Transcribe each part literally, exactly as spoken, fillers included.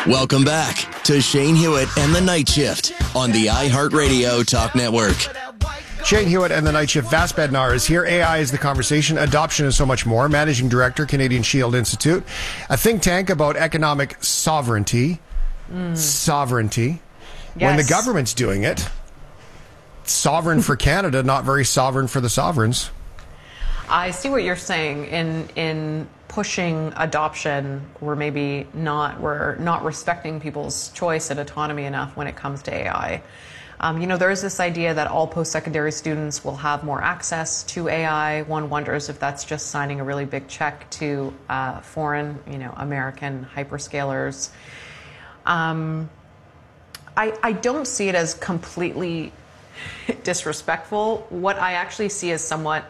Welcome back to Shane Hewitt and the Night Shift on the iHeartRadio Talk Network. Shane Hewitt and the Night Shift. Vas Bednar is here. A I is the conversation. Adoption is so much more. Managing Director, Canadian Shield Institute. A think tank about economic sovereignty. Mm. Sovereignty. Yes. When the government's doing it. Sovereign for Canada, not very sovereign for the sovereigns. I see what you're saying in in pushing adoption. We're maybe not we're not respecting people's choice and autonomy enough when it comes to A I. Um, you know, there is this idea that all post-secondary students will have more access to A I. One wonders if that's just signing a really big check to uh, foreign, you know, American hyperscalers. Um, I I don't see it as completely disrespectful. What I actually see as somewhat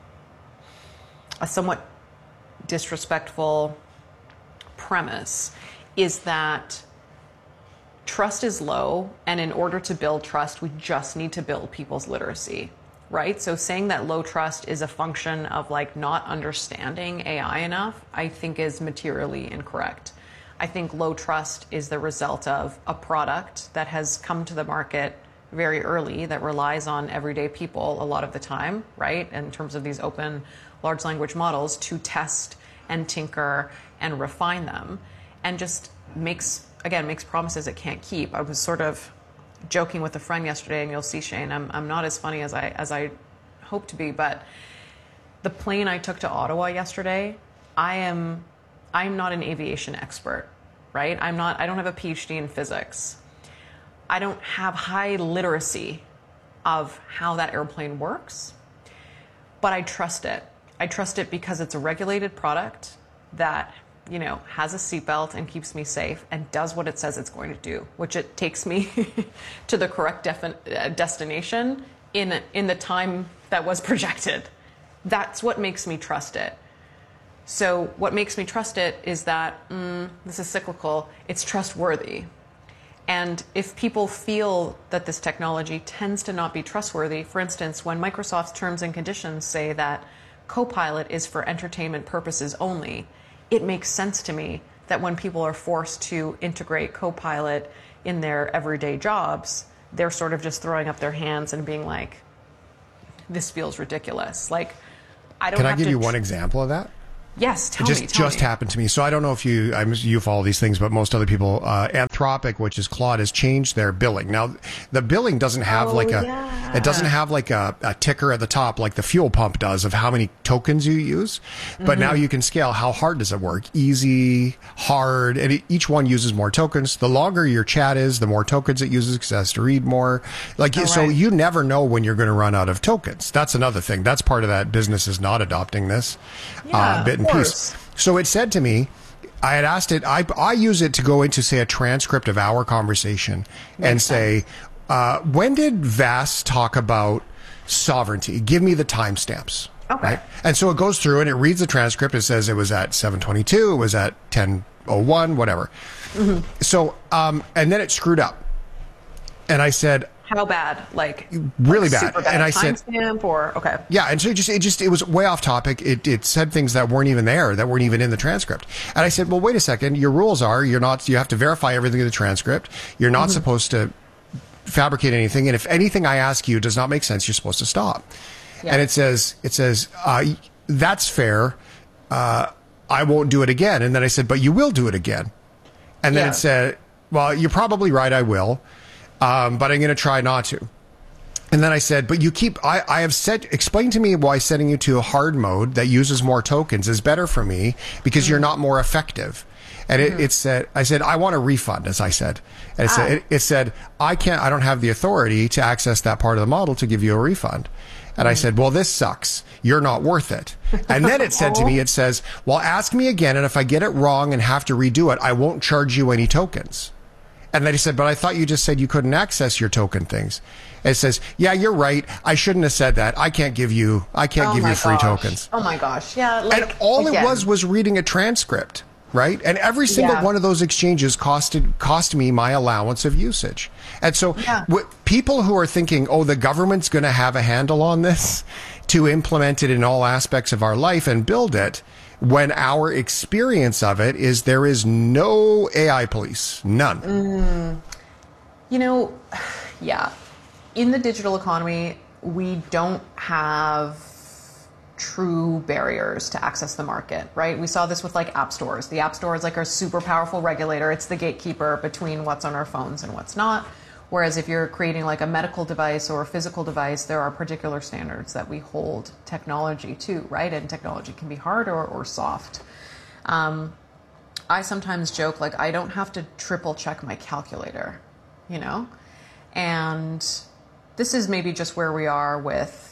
a somewhat disrespectful premise is that trust is low, and in order to build trust, we just need to build people's literacy, right? So saying that low trust is a function of like not understanding A I enough, I think is materially incorrect. I think low trust is the result of a product that has come to the market very early that relies on everyday people a lot of the time, right? In terms of these open large language models to test and tinker and refine them, and just makes, again, makes promises it can't keep. I was sort of joking with a friend yesterday, and you'll see, Shane, I'm, I'm not as funny as I, as I hope to be, but the plane I took to Ottawa yesterday, I am, I'm not an aviation expert, right? I'm not, I don't have a PhD in physics. I don't have high literacy of how that airplane works, but I trust it. I trust it because it's a regulated product that, you know, has a seatbelt and keeps me safe and does what it says it's going to do, which it takes me to the correct defi- uh, destination in in the time that was projected. That's what makes me trust it. So what makes me trust it is that, mm, this is cyclical, it's trustworthy. And if people feel that this technology tends to not be trustworthy, for instance, when Microsoft's terms and conditions say that Copilot is for entertainment purposes only, it makes sense to me that when people are forced to integrate Copilot in their everyday jobs, they're sort of just throwing up their hands and being like, this feels ridiculous. Like, I don't Can have I give to you tr- one example of that? Yes, tell it just, me. Tell just me. happened to me. So I don't know if you, I'm, you follow these things, but most other people, uh, Anthropic, which is Claude, has changed their billing. Now, the billing doesn't have oh, like a, yeah. it doesn't have like a, a ticker at the top like the fuel pump does of how many tokens you use. But mm-hmm. now you can scale how hard does it work? Easy, hard, and it, each one uses more tokens. The longer your chat is, the more tokens it uses because it has to read more. Like, oh, so right. you never know when you're going to run out of tokens. That's another thing. That's part of that business is not adopting this yeah, uh, bit and piece. So it said to me, I had asked it, I, I use it to go into, say, a transcript of our conversation Makes and say, uh, when did Vas talk about sovereignty? Give me the timestamps. Okay. Right? And so it goes through and it reads the transcript. It says it was at seven twenty-two, it was at ten oh one, whatever. Mm-hmm. So, um, and then it screwed up. And I said, how bad? Like really like bad. Super bad. And I Time said, stamp or okay. Yeah, and so it just it just it was way off topic. It it said things that weren't even there, that weren't even in the transcript. And I said, well, wait a second. Your rules are you're not you have to verify everything in the transcript. You're not mm-hmm. supposed to fabricate anything. And if anything I ask you does not make sense, you're supposed to stop. Yeah. And it says it says uh, that's fair. Uh, I won't do it again. And then I said, but you will do it again. And then yeah. it said, well, you're probably right. I will. Um, but I'm going to try not to. And then I said, but you keep, I, I have said, explain to me why setting you to a hard mode that uses more tokens is better for me because mm-hmm. you're not more effective. And mm-hmm. it, it said, I said, I want a refund, as I said. And it, ah. said, it, it said, I can't, I don't have the authority to access that part of the model to give you a refund. And mm-hmm. I said, well, this sucks. You're not worth it. And then it said to me, it says, well, ask me again. And if I get it wrong and have to redo it, I won't charge you any tokens. And then he said, but I thought you just said you couldn't access your token things. And it says, yeah, you're right. I shouldn't have said that. I can't give you, I can't oh give you free gosh. tokens. Oh my gosh. Yeah. Like, and all again. it was was reading a transcript, right? And every single yeah. one of those exchanges costed, cost me my allowance of usage. And so yeah. w- people who are thinking, oh, the government's going to have a handle on this to implement it in all aspects of our life and build it, when our experience of it is there is no A I police, none. Mm, you know, yeah. In the digital economy, we don't have true barriers to access the market, right? We saw this with like app stores. The app store is like our super powerful regulator. It's the gatekeeper between what's on our phones and what's not. Whereas if you're creating like a medical device or a physical device, there are particular standards that we hold technology to, right? And technology can be hard or, or soft. Um, I sometimes joke, like, I don't have to triple check my calculator, you know? And this is maybe just where we are with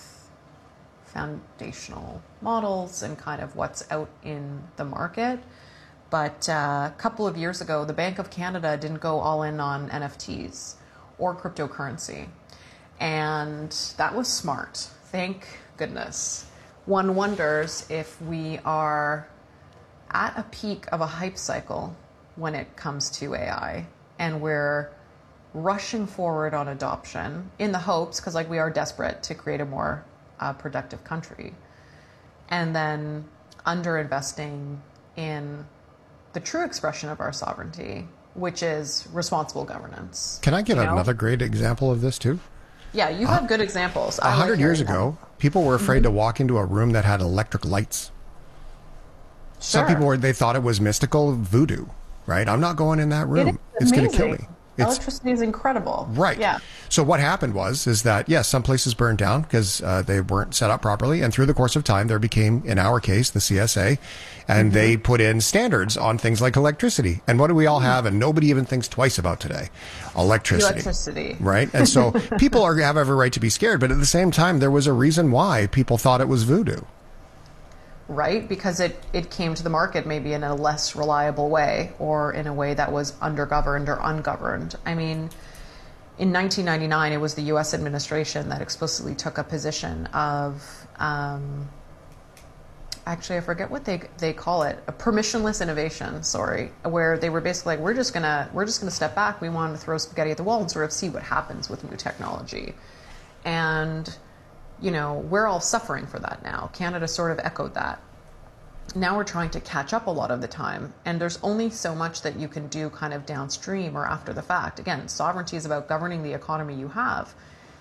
foundational models and kind of what's out in the market. But uh, a couple of years ago, the Bank of Canada didn't go all in on N F Ts or cryptocurrency. And that was smart. Thank goodness. One wonders if we are at a peak of a hype cycle when it comes to A I, and we're rushing forward on adoption in the hopes, because like we are desperate to create a more uh, productive country, and then underinvesting in the true expression of our sovereignty, which is responsible governance. Can I give you know? another great example of this too? Yeah, you have uh, good examples. A hundred like years ago, them. people were afraid mm-hmm. to walk into a room that had electric lights. Sure. Some people were, they thought it was mystical voodoo, right? I'm not going in that room. It it's going to kill me. It's, Electricity is incredible. Right. Yeah. So what happened was, is that, yes, some places burned down because uh, they weren't set up properly. And through the course of time, there became, in our case, the C S A, and mm-hmm. they put in standards on things like electricity. And what do we all have? And nobody even thinks twice about today. Electricity. Electricity. Right. And so people are have every right to be scared. But at the same time, there was a reason why people thought it was voodoo. Right? Because it, it came to the market maybe in a less reliable way, or in a way that was undergoverned or ungoverned. I mean, in nineteen ninety-nine, it was the U S administration that explicitly took a position of, um, actually, I forget what they they call it, a permissionless innovation, sorry, where they were basically like, we're just gonna we're just gonna step back. We want to throw spaghetti at the wall and sort of see what happens with new technology. And you know, we're all suffering for that now. Canada sort of echoed that. Now we're trying to catch up a lot of the time, and there's only so much that you can do kind of downstream or after the fact. Again, sovereignty is about governing the economy you have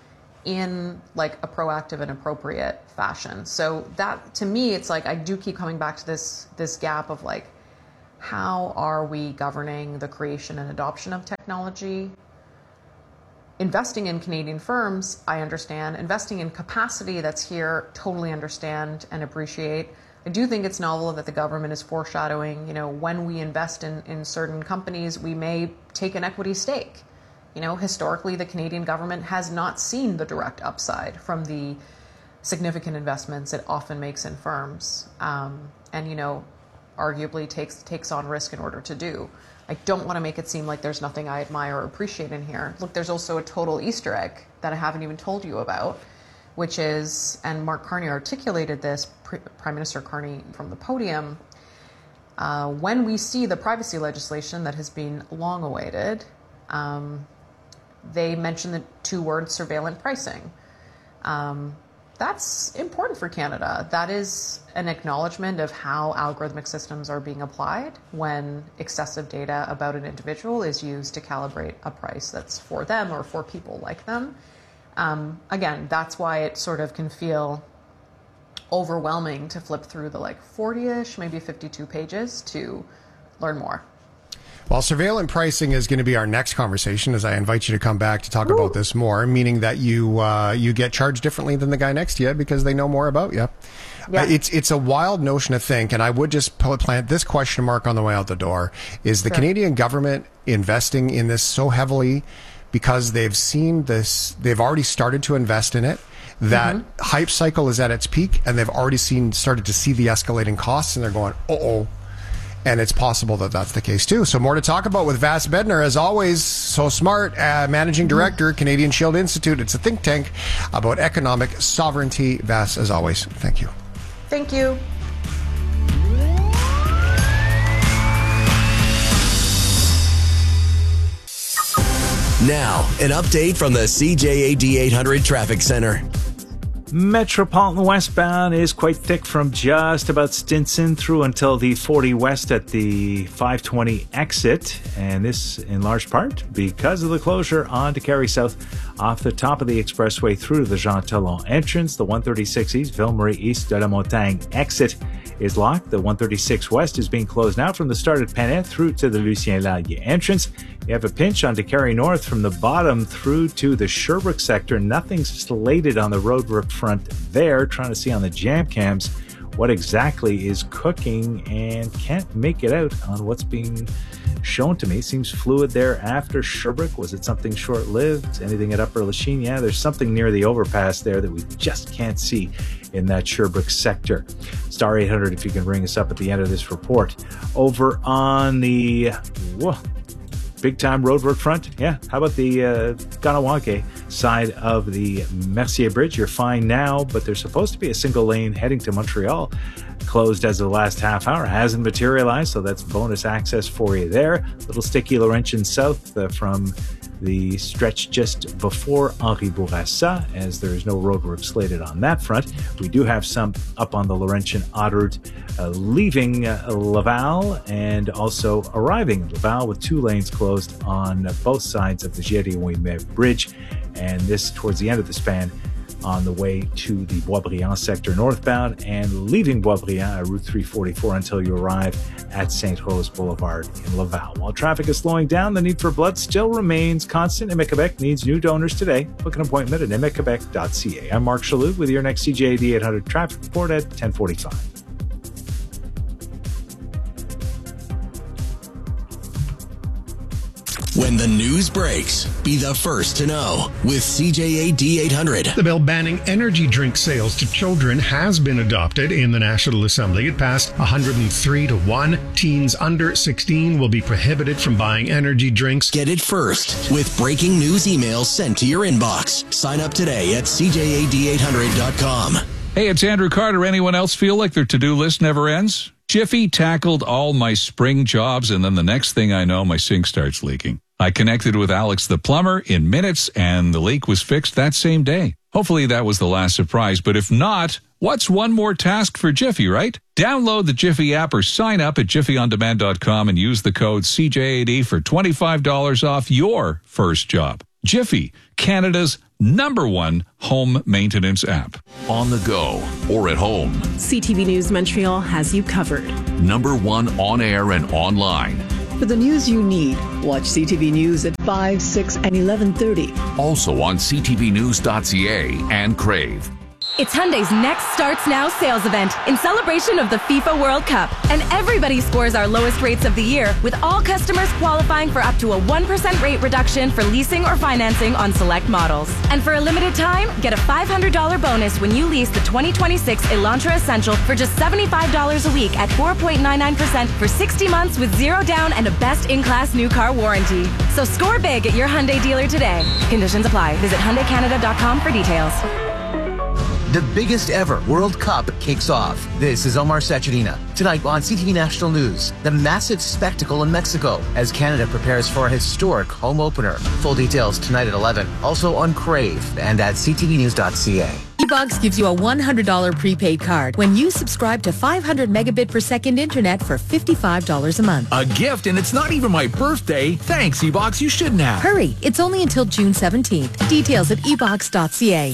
in like a proactive and appropriate fashion. So that, to me, it's like I do keep coming back to this this gap of like, how are we governing the creation and adoption of technology? Investing in Canadian firms, I understand. Investing in capacity that's here, totally understand and appreciate. I do think it's novel that the government is foreshadowing, you know, when we invest in, in certain companies, we may take an equity stake. You know, historically, the Canadian government has not seen the direct upside from the significant investments it often makes in firms. Um, and, you know, arguably takes takes on risk in order to do. I don't want to make it seem like there's nothing I admire or appreciate in here. Look, there's also a total Easter egg that I haven't even told you about, which is, and Mark Carney articulated this, Prime Minister Carney from the podium, uh, when we see the privacy legislation that has been long awaited, um, they mention the two words surveillance pricing. Um, That's important for Canada. That is an acknowledgement of how algorithmic systems are being applied when excessive data about an individual is used to calibrate a price that's for them or for people like them. Um, again, that's why it sort of can feel overwhelming to flip through the like forty-ish, maybe fifty-two pages to learn more. Well, surveillance pricing is going to be our next conversation, as I invite you to come back to talk Ooh. about this more, meaning that you uh, you get charged differently than the guy next to you because they know more about you. Yeah. Uh, it's it's a wild notion to think, and I would just plant this question mark on the way out the door. Is the sure. Canadian government investing in this so heavily because they've seen this, they've already started to invest in it, that mm-hmm. hype cycle is at its peak, and they've already seen started to see the escalating costs, and they're going, uh-oh. And it's possible that that's the case too. So more to talk about with Vas Bednar, as always, so smart, uh, Managing Director, Canadian Shield Institute. It's a think tank about economic sovereignty. Vas, as always, thank you. Thank you. Now, an update from the C J A D eight hundred Traffic Center. Metropolitan westbound is quite thick from just about Stinson through until the forty West at the five twenty exit. And this in large part because of the closure on to Carry South off the top of the expressway through the Jean Talon entrance. The one thirty-six East, Ville-Marie East de la Montagne exit is locked. The one thirty-six West is being closed now from the start at Panay through to the Lucien Lallier entrance. You have a pinch on to Carry North from the bottom through to the Sherbrooke sector. Nothing's slated on the roadwork front there. Trying to see on the jam cams what exactly is cooking and can't make it out on what's being shown to me. Seems fluid there after Sherbrooke. Was it something short-lived? Anything at Upper Lachine? Yeah, there's something near the overpass there that we just can't see in that Sherbrooke sector. Star eight hundred if you can ring us up at the end of this report. Over on the whoa, big-time roadwork front, yeah, how about the uh, Kahnawake side of the Mercier Bridge? You're fine now, but there's supposed to be a single lane heading to Montreal. Closed as of the last half hour. Hasn't materialized, so that's bonus access for you there. Little sticky Laurentian South uh, from the stretch just before Henri Bourassa, as there is no roadwork slated on that front. We do have some up on the Laurentian Autoroute uh, leaving uh, Laval and also arriving Laval with two lanes closed on uh, both sides of the Gier-des-Ouimet Bridge, and this towards the end of the span on the way to the Boisbriand sector northbound and leaving Boisbriand at Route three forty-four until you arrive at Saint Rose Boulevard in Laval. While traffic is slowing down, the need for blood still remains constant. M E Quebec needs new donors today. Book an appointment at m e quebec dot c a. I'm Mark Chaloux with your next C J A D eight hundred traffic report at ten forty-five. When the news breaks, be the first to know with C J A D eight hundred. The bill banning energy drink sales to children has been adopted in the National Assembly. It passed one hundred three to one. Teens under sixteen will be prohibited from buying energy drinks. Get it first with breaking news emails sent to your inbox. Sign up today at c j a d eight hundred dot com. Hey, it's Andrew Carter. Anyone else feel like their to-do list never ends? Jiffy tackled all my spring jobs, and then the next thing I know, my sink starts leaking. I connected with Alex the plumber in minutes, and the leak was fixed that same day. Hopefully that was the last surprise, but if not, what's one more task for Jiffy, right? Download the Jiffy app or sign up at jiffy on demand dot com and use the code C J A D for twenty-five dollars off your first job. Jiffy, Canada's number one home maintenance app. On the go or at home, C T V News Montreal has you covered. Number one on air and online. For the news you need, watch C T V News at five, six, and eleven thirty. Also on c t v news dot c a and Crave. It's Hyundai's Next Starts Now sales event in celebration of the FIFA World Cup. And everybody scores our lowest rates of the year, with all customers qualifying for up to a one percent rate reduction for leasing or financing on select models. And for a limited time, get a five hundred dollars bonus when you lease the twenty twenty-six Elantra Essential for just seventy-five dollars a week at four point nine nine percent for sixty months with zero down and a best-in-class new car warranty. So score big at your Hyundai dealer today. Conditions apply. Visit hyundai canada dot com for details. The biggest ever World Cup kicks off. This is Omar Sachedina. Tonight on C T V National News, the massive spectacle in Mexico as Canada prepares for a historic home opener. Full details tonight at eleven. Also on Crave and at c t v news dot c a. E-Box gives you a one hundred dollars prepaid card when you subscribe to five hundred megabit per second internet for fifty-five dollars a month. A gift, and it's not even my birthday. Thanks, E-Box. You shouldn't have. Hurry. It's only until June seventeenth. Details at e box dot c a.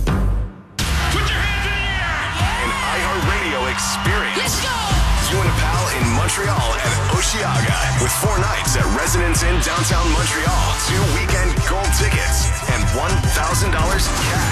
Experience. Let's go! You and a pal in Montreal and Oshiaga with four nights at Residence Inn downtown Montreal, two weekend gold tickets, and one thousand dollars cash.